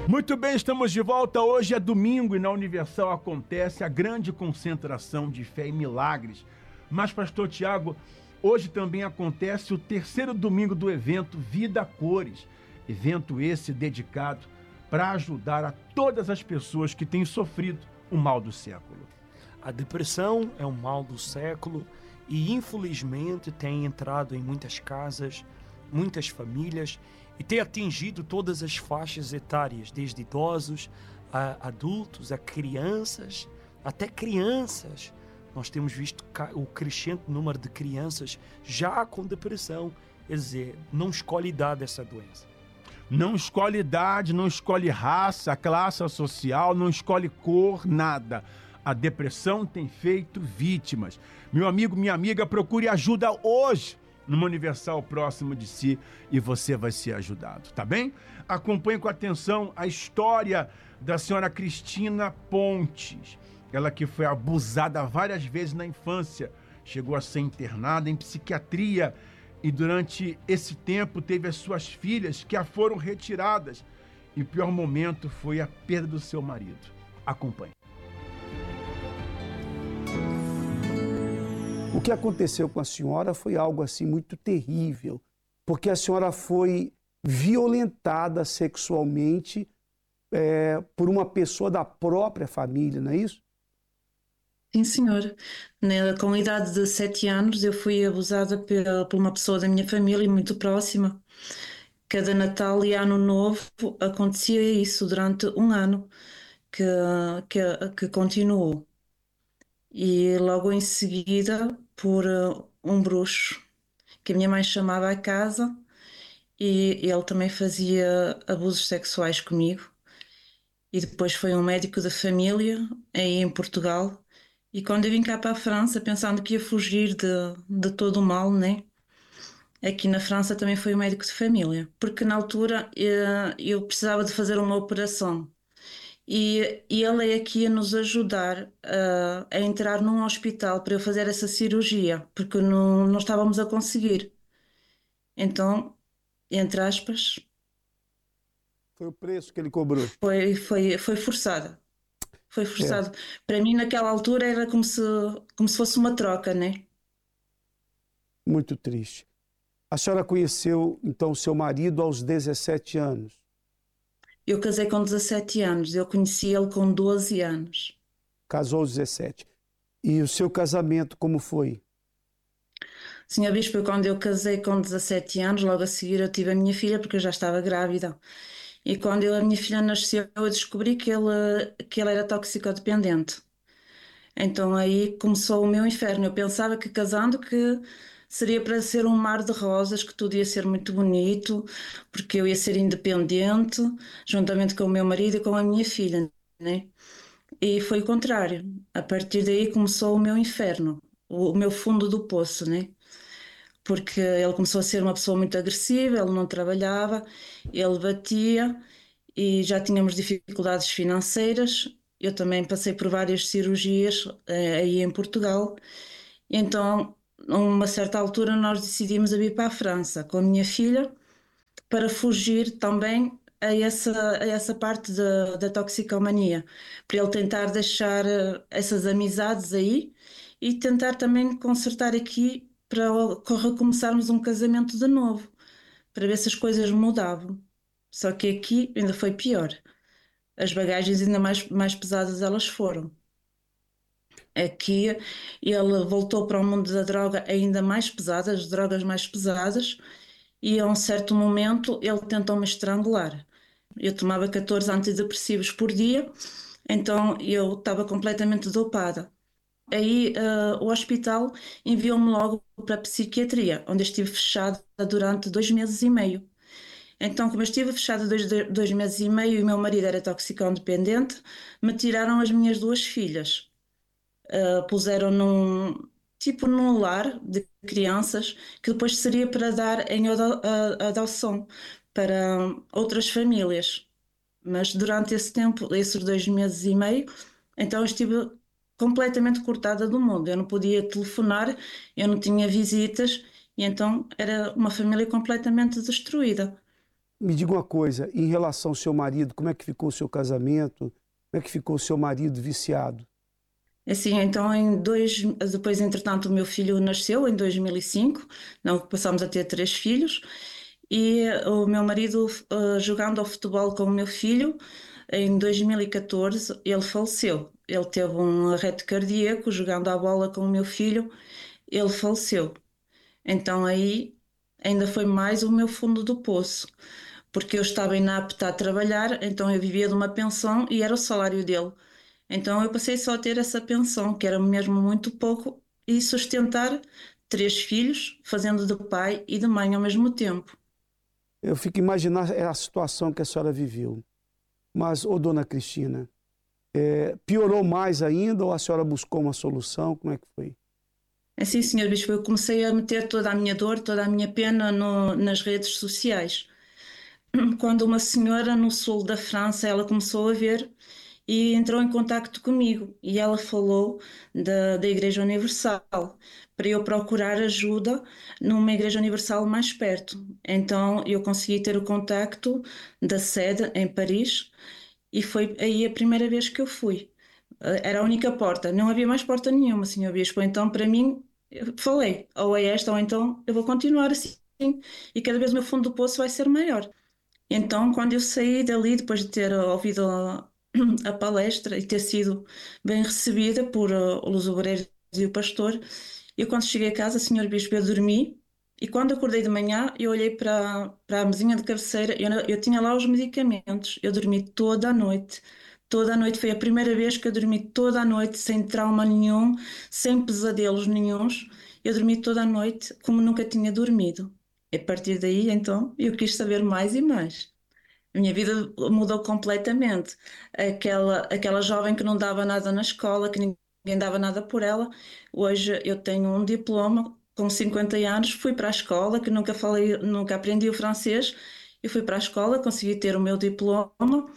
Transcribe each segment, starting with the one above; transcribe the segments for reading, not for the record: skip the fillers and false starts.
Muito bem, estamos de volta. Hoje é domingo e na Universal acontece a grande concentração de fé e milagres. Mas, pastor Tiago, hoje também acontece o terceiro domingo do evento Vida Cores. Evento esse dedicado para ajudar a todas as pessoas que têm sofrido o mal do século. A depressão é o mal do século e, infelizmente, tem entrado em muitas casas, muitas famílias e tem atingido todas as faixas etárias, desde idosos a adultos, a crianças, até crianças. Nós temos visto o crescente número de crianças já com depressão, quer dizer, não escolhe idade essa doença. Não escolhe idade, não escolhe raça, classe social, não escolhe cor, nada. A depressão tem feito vítimas. Meu amigo, minha amiga, procure ajuda hoje numa Universal próximo de si e você vai ser ajudado, tá bem? Acompanhe com atenção a história da senhora Cristina Pontes. Ela que foi abusada várias vezes na infância, chegou a ser internada em psiquiatria e durante esse tempo teve as suas filhas que a foram retiradas. E o pior momento foi a perda do seu marido. Acompanhe. O que aconteceu com a senhora foi algo assim muito terrível, porque a senhora foi violentada sexualmente por uma pessoa da própria família, não é isso? Sim, senhor. Com a idade de 7 anos eu fui abusada por uma pessoa da minha família muito próxima. Cada Natal e Ano Novo acontecia isso durante um ano que continuou. E logo em seguida por um bruxo que a minha mãe chamava à casa e ele também fazia abusos sexuais comigo. E depois foi um médico da família aí em Portugal. E quando eu vim cá para a França, pensando que ia fugir de todo o mal, né? Aqui na França também foi um médico de família, porque na altura eu precisava de fazer uma operação. E ele é que ia nos ajudar a entrar num hospital para eu fazer essa cirurgia, porque não estávamos a conseguir. Então, entre aspas, Foi o preço que ele cobrou. foi forçada. Foi forçado. Para mim, naquela altura, era como se fosse uma troca, né? Muito triste. A senhora conheceu, então, seu marido aos 17 anos? Eu casei com 17 anos, eu conheci ele com 12 anos. Casou aos 17. E o seu casamento, como foi? Senhor Bispo, quando eu casei com 17 anos, logo a seguir eu tive a minha filha, porque eu já estava grávida. E quando a minha filha nasceu, eu descobri que ele era toxicodependente. Então aí começou o meu inferno. Eu pensava que casando que seria para ser um mar de rosas, que tudo ia ser muito bonito, porque eu ia ser independente, juntamente com o meu marido e com a minha filha, né? E foi o contrário. A partir daí começou o meu inferno, o meu fundo do poço, né? Porque ele começou a ser uma pessoa muito agressiva, ele não trabalhava, ele batia e já tínhamos dificuldades financeiras. Eu também passei por várias cirurgias aí em Portugal. Então, a uma certa altura, nós decidimos a vir para a França com a minha filha para fugir também a essa parte da toxicomania, para ele tentar deixar essas amizades aí e tentar também consertar aqui para recomeçarmos um casamento de novo, para ver se as coisas mudavam. Só que aqui ainda foi pior. As bagagens ainda mais pesadas elas foram. Aqui ele voltou para o mundo da droga ainda mais pesada, as drogas mais pesadas, e a um certo momento ele tentou-me estrangular. Eu tomava 14 antidepressivos por dia, então eu estava completamente dopada. Aí o hospital enviou-me logo para a psiquiatria, onde eu estive fechada durante 2 meses e meio. Então, como eu estive fechada 2 meses e meio e o meu marido era toxicodependente, me tiraram as minhas 2 filhas. Puseram num lar de crianças que depois seria para dar em adoção para outras famílias. Mas durante esse tempo, esses 2 meses e meio, então eu estive completamente cortada do mundo. Eu não podia telefonar, eu não tinha visitas, e então era uma família completamente destruída. Me diga uma coisa, em relação ao seu marido, como é que ficou o seu casamento? Como é que ficou o seu marido viciado? Assim, então, depois, entretanto, o meu filho nasceu em 2005, não, passámos a ter 3 filhos, e o meu marido, jogando ao futebol com o meu filho, em 2014, ele faleceu. Ele teve um arrete cardíaco, jogando à bola com o meu filho, ele faleceu. Então aí ainda foi mais o meu fundo do poço, porque eu estava inapta a trabalhar, então eu vivia de uma pensão e era o salário dele. Então eu passei só a ter essa pensão, que era mesmo muito pouco, e sustentar 3 filhos, fazendo de pai e de mãe ao mesmo tempo. Eu fico imaginando a situação que a senhora viveu. Mas, ô dona Cristina, piorou mais ainda ou a senhora buscou uma solução? Como é que foi? Assim, senhor Bispo, eu comecei a meter toda a minha dor, toda a minha pena nas redes sociais. Quando uma senhora no sul da França, ela começou a ver e entrou em contacto comigo e ela falou da Igreja Universal para eu procurar ajuda numa Igreja Universal mais perto. Então eu consegui ter o contacto da sede em Paris e foi aí a primeira vez que eu fui. Era a única porta, não havia mais porta nenhuma, senhor Bispo. Então para mim, eu falei, ou é esta ou então eu vou continuar assim e cada vez o meu fundo do poço vai ser maior. Então, quando eu saí dali, depois de ter ouvido a palestra e ter sido bem recebida por os obreiros e o pastor, eu quando cheguei a casa, senhor Bispo, eu dormi e quando acordei de manhã, eu olhei para a mesinha de cabeceira, eu tinha lá os medicamentos, eu dormi toda a noite. Toda a noite, foi a primeira vez que eu dormi toda a noite, sem trauma nenhum, sem pesadelos nenhuns. Eu dormi toda a noite como nunca tinha dormido. E a partir daí, então, eu quis saber mais e mais. A minha vida mudou completamente. Aquela jovem que não dava nada na escola, que ninguém dava nada por ela, hoje eu tenho um diploma, com 50 anos, fui para a escola, que nunca aprendi o francês, eu fui para a escola, consegui ter o meu diploma.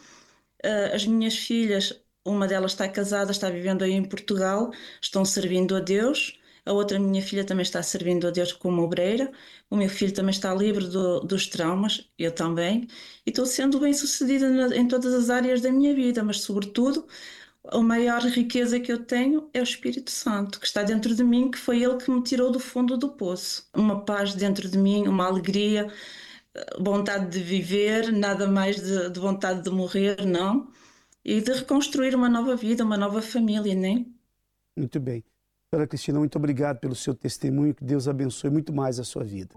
As minhas filhas, uma delas está casada, está vivendo aí em Portugal, estão servindo a Deus. A outra minha filha também está servindo a Deus como obreira. O meu filho também está livre dos traumas, eu também. E estou sendo bem-sucedida em todas as áreas da minha vida, mas sobretudo a maior riqueza que eu tenho é o Espírito Santo, que está dentro de mim, que foi Ele que me tirou do fundo do poço. Uma paz dentro de mim, uma alegria, vontade de viver, nada mais de vontade de morrer, não. E de reconstruir uma nova vida, uma nova família, né? Muito bem. Senhora Cristina, muito obrigado pelo seu testemunho, que Deus abençoe muito mais a sua vida.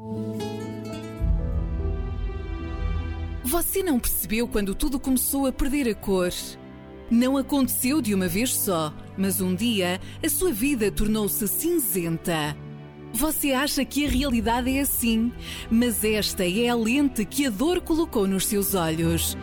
Você não percebeu quando tudo começou a perder a cor? Não aconteceu de uma vez só, mas um dia a sua vida tornou-se cinzenta. Você acha que a realidade é assim, mas esta é a lente que a dor colocou nos seus olhos.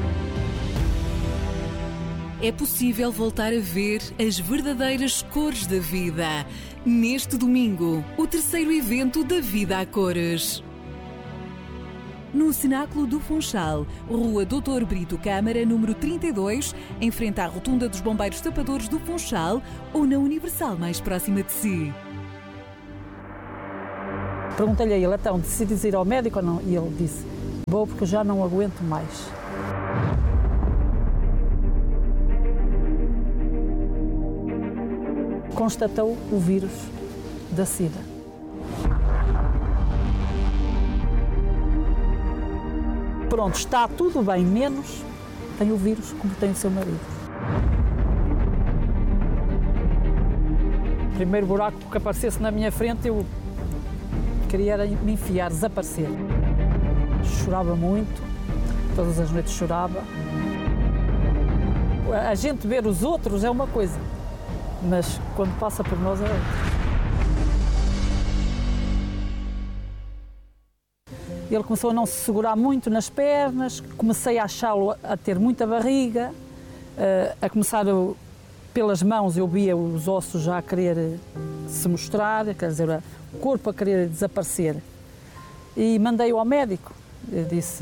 É possível voltar a ver as verdadeiras cores da vida. Neste domingo, o 3º evento da Vida a Cores. No Cenáculo do Funchal, Rua Dr. Brito Câmara, número 32, em frente à Rotunda dos Bombeiros Tapadores do Funchal ou na Universal mais próxima de si. Perguntei-lhe a ele, então, decides ir ao médico ou não? E ele disse, vou porque já não aguento mais. Constatou o vírus da SIDA. Pronto, está tudo bem, menos tem o vírus como tem o seu marido. O primeiro buraco que aparecesse na minha frente, eu queria me enfiar, desaparecer. Chorava muito, todas as noites chorava. A gente ver os outros é uma coisa, mas quando passa por nós é outra. Ele começou a não se segurar muito nas pernas, comecei a achá-lo a ter muita barriga, a começar pelas mãos eu via os ossos já a querer se mostrar, quer dizer, o corpo a querer desaparecer. E mandei-o ao médico, eu disse,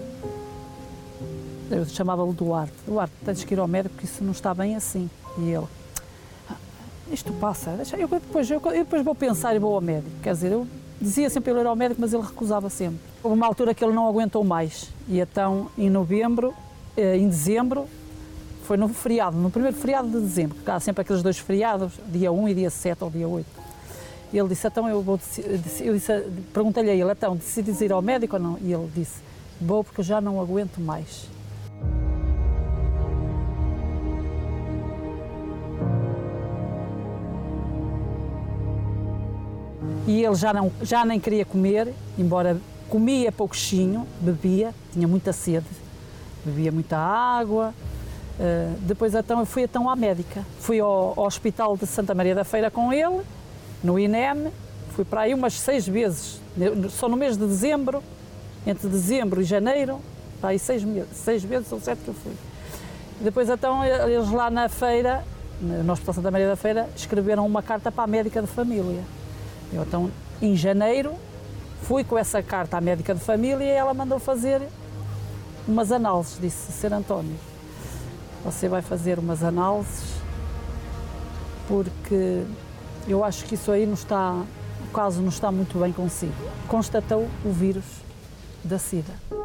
eu chamava-lhe Duarte, tens que ir ao médico porque isso não está bem assim. E ele, isto passa, eu depois vou pensar e vou ao médico, quer dizer, eu dizia sempre ele ir ao médico, mas ele recusava sempre. Houve uma altura que ele não aguentou mais e então em dezembro, foi no feriado, no primeiro feriado de dezembro, porque há sempre aqueles 2 feriados, dia 1 e dia 7 ou dia 8. E ele disse, então perguntei-lhe a ele, então, decides ir ao médico ou não? E ele disse, vou porque eu já não aguento mais. E ele já nem queria comer, embora comia pouquinho, bebia, tinha muita sede, bebia muita água. Depois então, eu fui à médica, fui ao Hospital de Santa Maria da Feira com ele, no INEM, fui para aí umas 6 vezes, só no mês de dezembro, entre dezembro e janeiro, para aí 6 vezes ou 7 que eu fui. Depois então, eles lá na feira, no Hospital de Santa Maria da Feira, escreveram uma carta para a médica de família. Eu, então, em janeiro, fui com essa carta à médica de família e ela mandou fazer umas análises. Disse, Sr. António, você vai fazer umas análises porque eu acho que isso aí o caso não está muito bem consigo. Constatou o vírus da SIDA.